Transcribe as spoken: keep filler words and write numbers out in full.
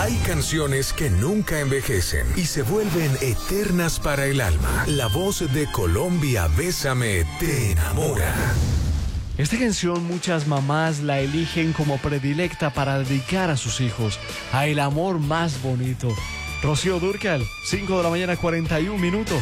Hay canciones que nunca envejecen y se vuelven eternas para el alma. La voz de Colombia, Bésame, te enamora. Esta canción muchas mamás la eligen como predilecta para dedicar a sus hijos, a el amor más bonito. Rocío Dúrcal, cinco de la mañana, cuarenta y un minutos.